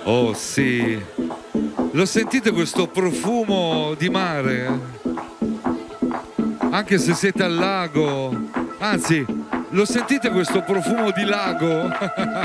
Oh sì, lo sentite questo profumo di mare? Anche se siete al lago, anzi, lo sentite questo profumo di lago?